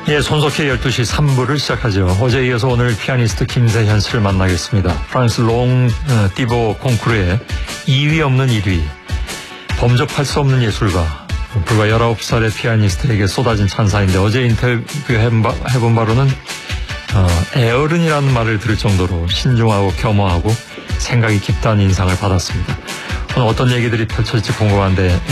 예, 손석희 12시 3부를 시작하죠. 어제에 이어서 오늘 피아니스트 김세현 씨를 만나겠습니다. 프랑스 롱 띠보 콩쿠르의 2위 없는 1위, 범접할 수 없는 예술가, 불과 19살의 피아니스트에게 쏟아진 찬사인데 어제 인터뷰해본 바로는 애어른이라는 말을 들을 정도로 신중하고 겸허하고 생각이 깊다는 인상을 받았습니다. 오늘 어떤 얘기들이 펼쳐질지 궁금한데